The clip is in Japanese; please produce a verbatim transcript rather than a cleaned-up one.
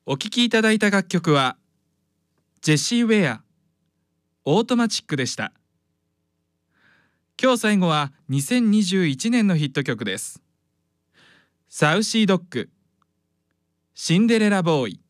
お聴きいただいた楽曲はジェシー・ウェアオートマチックでした。今日最後はにせんにじゅういちねんのヒット曲です。サウシードッグ、シンデレラボーイ。